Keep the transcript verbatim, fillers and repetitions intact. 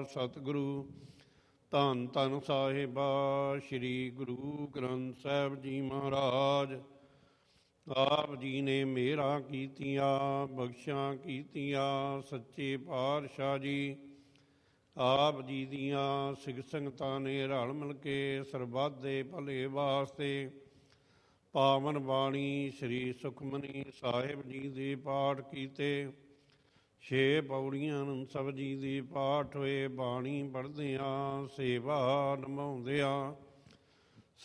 ਸਤਿਗੁਰੂ ਧੰਨ ਧੰਨ ਸਾਹਿਬਾ ਸ੍ਰੀ ਗੁਰੂ ਗ੍ਰੰਥ ਸਾਹਿਬ ਜੀ ਮਹਾਰਾਜ। ਆਪ ਜੀ ਨੇ ਮਿਹਰਾਂ ਕੀਤੀਆਂ, ਬਖਸ਼ਾਂ ਕੀਤੀਆਂ ਸੱਚੇ ਪਾਤਸ਼ਾਹ ਜੀ। ਆਪ ਜੀ ਦੀਆਂ ਸਿੱਖ ਸੰਗਤਾਂ ਨੇ ਰਲ ਮਿਲ ਕੇ ਸਰਬੱਤ ਦੇ ਭਲੇ ਵਾਸਤੇ ਪਾਵਨ ਬਾਣੀ ਸ੍ਰੀ ਸੁਖਮਨੀ ਸਾਹਿਬ ਜੀ ਦੇ ਪਾਠ ਕੀਤੇ। ਛੇ ਪੌੜੀਆਂ ਸਭ ਜੀ ਦੇ ਪਾਠ ਹੋਏ। ਬਾਣੀ ਪੜ੍ਹਦਿਆਂ, ਸੇਵਾ ਨਿਭਾਉਂਦਿਆਂ